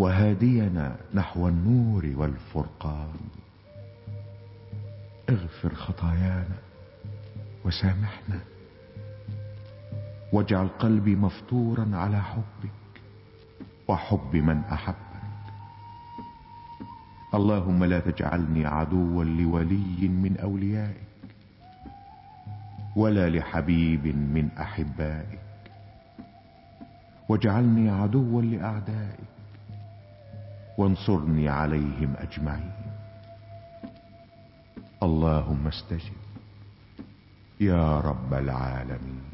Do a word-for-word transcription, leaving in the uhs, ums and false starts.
وهادينا نحو النور والفرقان. اغفر خطايانا وسامحنا، واجعل قلبي مفطورا على حبك وحب من أحبك. اللهم لا تجعلني عدوا لولي من أوليائك ولا لحبيب من أحبائك، واجعلني عدوا لأعدائك وانصرني عليهم أجمعين. اللهم استجب يا رب العالمين.